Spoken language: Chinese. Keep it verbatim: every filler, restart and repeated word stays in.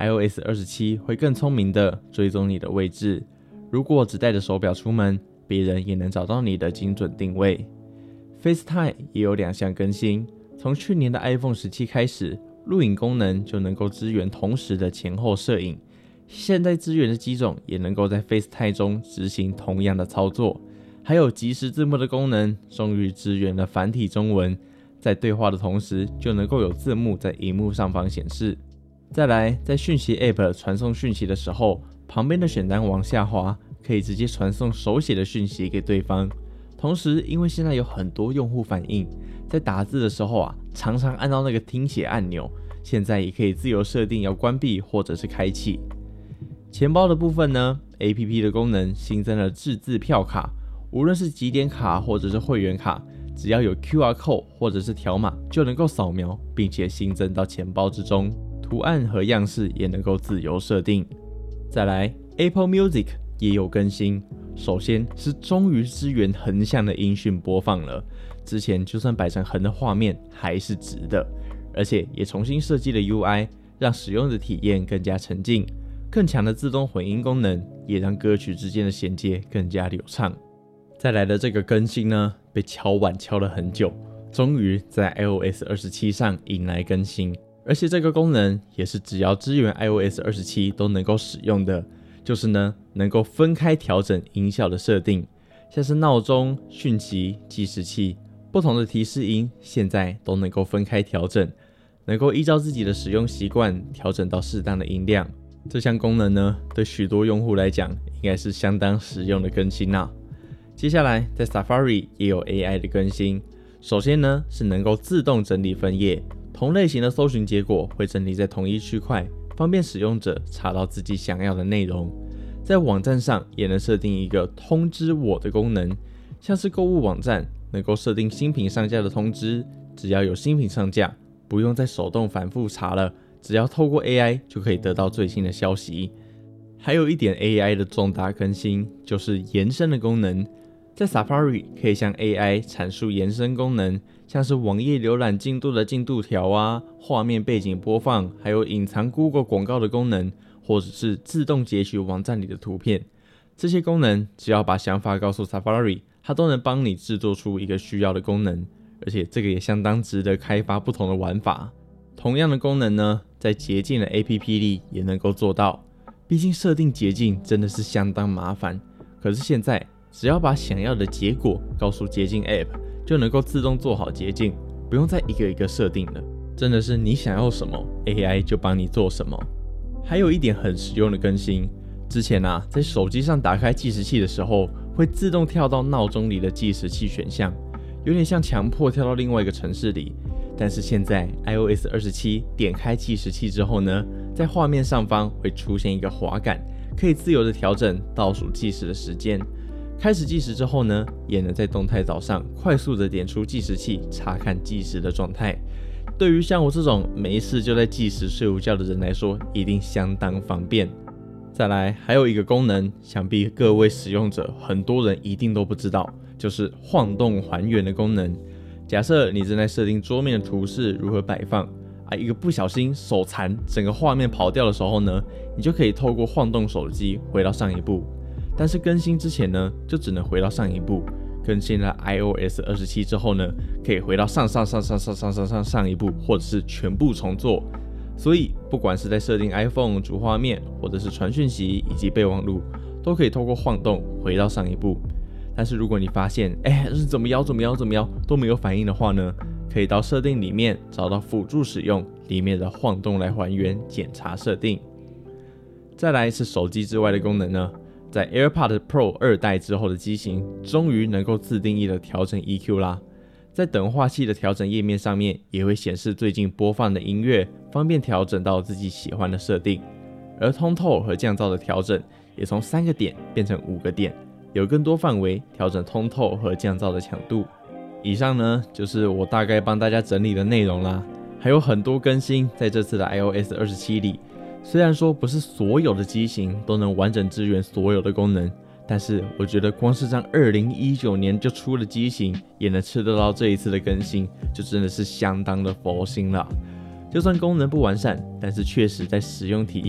i O S 二十七 会更聪明的追踪你的位置，如果只带着手表出门，别人也能找到你的精准定位。FaceTime 也有两项更新，从去年的 iPhone 十七开始，录影功能就能够支援同时的前后摄影，现在支援的机种也能够在 FaceTime 中执行同样的操作。还有即时字幕的功能，终于支援了繁体中文，在对话的同时就能够有字幕在荧幕上方显示。再来，在讯息 App 传送讯息的时候，旁边的选单往下滑，可以直接传送手写的讯息给对方。同时，因为现在有很多用户反映，在打字的时候啊，常常按到那个听写按钮，现在也可以自由设定要关闭或者是开启。钱包的部分呢 ，A P P 的功能新增了自制票卡，无论是集点卡或者是会员卡，只要有 Q R code 或者是条码就能够扫描，并且新增到钱包之中，图案和样式也能够自由设定。再来 ，Apple Music 也有更新。首先是终于支援横向的音讯播放了，之前就算摆成横的画面还是直的，而且也重新设计了 U I， 让使用的体验更加沉浸。更强的自动混音功能也让歌曲之间的衔接更加流畅。再来的这个更新呢，被敲碗敲了很久，终于在 i O S 二十七 上迎来更新，而且这个功能也是只要支援 i O S 二十七 都能够使用的。就是呢，能够分开调整音效的设定，像是闹钟、讯息、计时器，不同的提示音现在都能够分开调整，能够依照自己的使用习惯调整到适当的音量。这项功能呢，对许多用户来讲，应该是相当实用的更新啊。接下来在 Safari 也有 A I 的更新，首先呢是能够自动整理分页，同类型的搜寻结果会整理在同一区块，方便使用者查到自己想要的内容。在网站上也能设定一个通知我的功能，像是购物网站能够设定新品上架的通知，只要有新品上架，不用再手动反复查了，只要透过 A I 就可以得到最新的消息。还有一点 A I 的重大更新，就是延伸的功能。在 Safari 可以向 A I 阐述延伸功能，像是网页浏览进度的进度条啊，画面背景播放，还有隐藏 Google 广告的功能，或者是自动截取网站里的图片。这些功能只要把想法告诉 Safari， 它都能帮你制作出一个需要的功能，而且这个也相当值得开发不同的玩法。同样的功能呢，在捷径的 A P P 里也能够做到，毕竟设定捷径真的是相当麻烦，可是现在只要把想要的结果告诉捷径 App， 就能够自动做好捷径，不用再一个一个设定了。真的是你想要什么 ，A I 就帮你做什么。还有一点很实用的更新，之前啊，在手机上打开计时器的时候，会自动跳到闹钟里的计时器选项，有点像强迫跳到另外一个城市里。但是现在 i O S 二十七 点开计时器之后呢，在画面上方会出现一个滑杆，可以自由的调整倒数计时的时间。开始计时之后呢，也能在动态岛上快速的点出计时器，查看计时的状态。对于像我这种没事就在计时睡午觉的人来说，一定相当方便。再来，还有一个功能，想必各位使用者很多人一定都不知道，就是晃动还原的功能。假设你正在设定桌面的图示如何摆放啊，一个不小心手残，整个画面跑掉的时候呢，你就可以透过晃动手机回到上一步。但是更新之前呢，就只能回到上一步。更新了 i O S 二十七 之后呢，可以回到上上上上上上上上上一步，或者是全部重做。所以不管是在设定 iPhone 主画面，或者是传讯息以及备忘录，都可以透过晃动回到上一步。但是如果你发现，哎，是怎么摇怎么摇怎么摇都没有反应的话呢，可以到设定里面找到辅助使用里面的晃动来还原检查设定。再来是手机之外的功能呢，在 AirPods Pro 二代之后的机型，终于能够自定义的调整 E Q 啦。在等化器的调整页面上面，也会显示最近播放的音乐，方便调整到自己喜欢的设定。而通透和降噪的调整，也从三个点变成五个点，有更多范围调整通透和降噪的强度。以上呢，就是我大概帮大家整理的内容啦，还有很多更新在这次的 i O S 二十七 里。虽然说不是所有的机型都能完整支援所有的功能，但是我觉得光是让二零一九年就出的机型也能吃得到这一次的更新，就真的是相当的佛心了。就算功能不完善，但是确实在使用体验